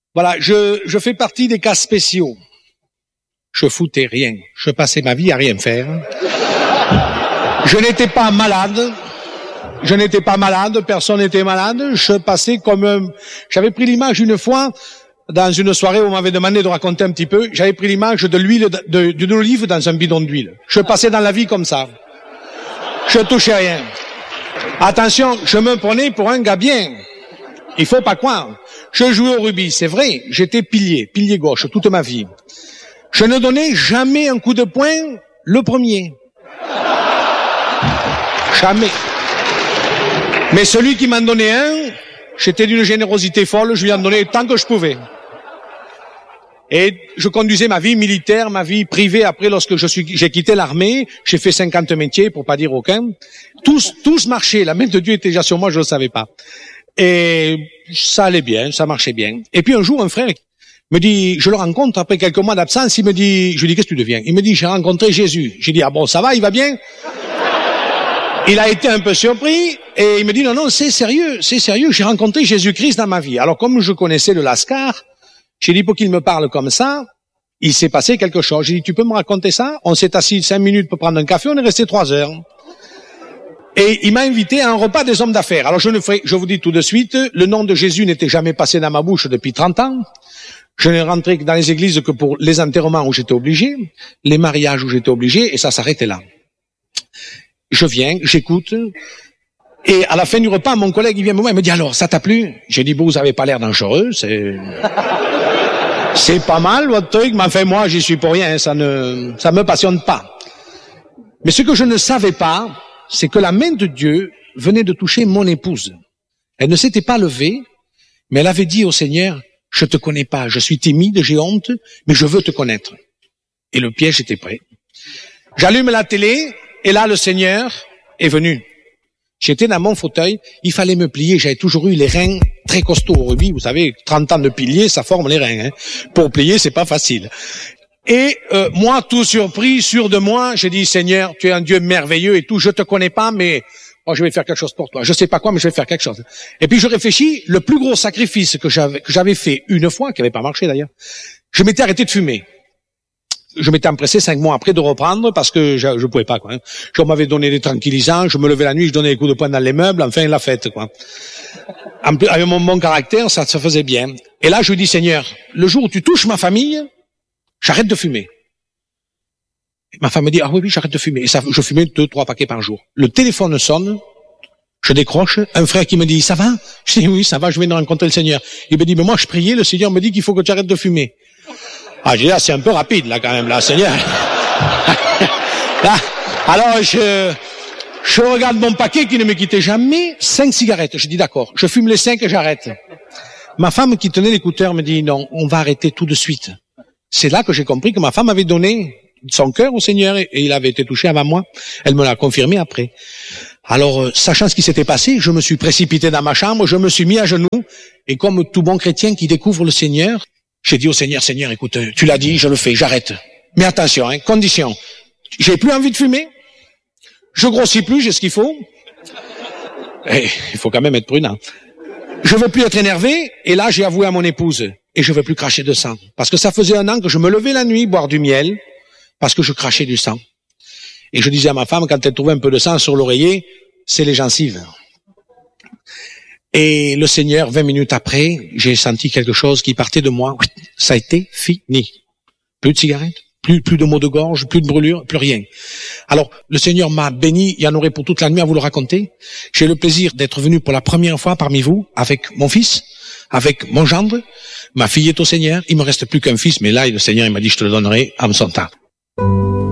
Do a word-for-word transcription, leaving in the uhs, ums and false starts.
Voilà, je, je fais partie des cas spéciaux. Je foutais rien. Je passais ma vie à rien faire. Je n'étais pas malade. Je n'étais pas malade. Personne n'était malade. Je passais comme un... J'avais pris l'image une fois, dans une soirée où on m'avait demandé de raconter un petit peu, j'avais pris l'image de l'huile, de, de, de l'olive dans un bidon d'huile. Je passais dans la vie comme ça. Je touchais rien. Attention, je me prenais pour un gars bien. Il faut pas croire. Je jouais au rugby, c'est vrai. J'étais pilier, pilier gauche toute ma vie. Je ne donnais jamais un coup de poing le premier. Jamais. Mais celui qui m'en donnait un, j'étais d'une générosité folle, je lui en donnais tant que je pouvais. Et je conduisais ma vie militaire, ma vie privée. Après, lorsque je suis, j'ai quitté l'armée, j'ai fait cinquante métiers, pour pas dire aucun. Tous, tous marchaient. La main de Dieu était déjà sur moi, je ne le savais pas. Et ça allait bien, ça marchait bien. Et puis un jour, un frère me dit, je le rencontre après quelques mois d'absence, il me dit, je lui dis, qu'est-ce que tu deviens? Il me dit, j'ai rencontré Jésus. J'ai dit, ah bon, ça va, il va bien? Il a été un peu surpris et il me dit, non, non, c'est sérieux, c'est sérieux, j'ai rencontré Jésus-Christ dans ma vie. Alors comme je connaissais le Lascar, j'ai dit, pour qu'il me parle comme ça, il s'est passé quelque chose. J'ai dit, tu peux me raconter ça? On s'est assis cinq minutes pour prendre un café, on est resté trois heures. Et il m'a invité à un repas des hommes d'affaires. Alors je ne ferai, je vous dis tout de suite, le nom de Jésus n'était jamais passé dans ma bouche depuis trente ans. Je n'ai rentré dans les églises que pour les enterrements où j'étais obligé, les mariages où j'étais obligé, et ça s'arrêtait là. Je viens, j'écoute, et à la fin du repas, mon collègue, il vient me voir, il me dit, alors, ça t'a plu? J'ai dit, bon, vous avez pas l'air dangereux, c'est, c'est pas mal, votre truc, mais enfin, moi, j'y suis pour rien, ça ne, ça me passionne pas. Mais ce que je ne savais pas, c'est que la main de Dieu venait de toucher mon épouse. Elle ne s'était pas levée, mais elle avait dit au Seigneur, je te connais pas, je suis timide, j'ai honte, mais je veux te connaître. Et le piège était prêt. J'allume la télé, et là, le Seigneur est venu. J'étais dans mon fauteuil, il fallait me plier, j'avais toujours eu les reins très costauds au rugby, vous savez, trente ans de pilier, ça forme les reins, hein. Pour plier, c'est pas facile. Et euh, moi, tout surpris, sûr de moi, j'ai dit, Seigneur, tu es un Dieu merveilleux et tout, je te connais pas, mais oh, je vais faire quelque chose pour toi. Je sais pas quoi, mais je vais faire quelque chose. Et puis je réfléchis, le plus gros sacrifice que j'avais que j'avais fait une fois, qui n'avait pas marché d'ailleurs, je m'étais arrêté de fumer. Je m'étais empressé cinq mois après de reprendre parce que je, je pouvais pas, quoi. Hein. Je m'avais donné des tranquillisants, je me levais la nuit, je donnais des coups de poing dans les meubles, enfin la fête, quoi. En plus, avec mon bon caractère, ça se faisait bien. Et là, je lui dis, Seigneur, le jour où tu touches ma famille, j'arrête de fumer. Et ma femme me dit, ah oui, oui, j'arrête de fumer. Et ça, je fumais deux, trois paquets par jour. Le téléphone sonne, je décroche, un frère qui me dit, ça va? Je dis, oui, ça va, je viens de rencontrer le Seigneur. Il me dit, mais moi, je priais, le Seigneur me dit qu'il faut que tu arrêtes de fumer. Ah, j'ai dit, là, c'est un peu rapide, là, quand même, là, Seigneur. Là, alors, je, je regarde mon paquet qui ne me quittait jamais, cinq cigarettes. Je dis, d'accord, je fume les cinq et j'arrête. Ma femme qui tenait l'écouteur me dit, non, on va arrêter tout de suite. C'est là que j'ai compris que ma femme avait donné son cœur au Seigneur et il avait été touché avant moi. Elle me l'a confirmé après. Alors, euh, sachant ce qui s'était passé, je me suis précipité dans ma chambre, je me suis mis à genoux et comme tout bon chrétien qui découvre le Seigneur, j'ai dit au Seigneur, Seigneur, écoute, tu l'as dit, je le fais, j'arrête. Mais attention, hein, condition. J'ai plus envie de fumer. Je grossis plus, j'ai ce qu'il faut. Et il faut quand même être prudent. Je veux plus être énervé. Et là, j'ai avoué à mon épouse. Et je veux plus cracher de sang. Parce que ça faisait un an que je me levais la nuit boire du miel. Parce que je crachais du sang. Et je disais à ma femme, quand elle trouvait un peu de sang sur l'oreiller, c'est les gencives. Et le Seigneur, vingt minutes après, j'ai senti quelque chose qui partait de moi. Ça a été fini. Plus de cigarettes, plus, plus de maux de gorge, plus de brûlures, plus rien. Alors, le Seigneur m'a béni, il y en aurait pour toute la nuit à vous le raconter. J'ai le plaisir d'être venu pour la première fois parmi vous, avec mon fils, avec mon gendre. Ma fille est au Seigneur, il me reste plus qu'un fils, mais là, le Seigneur, il m'a dit, je te le donnerai en son temps.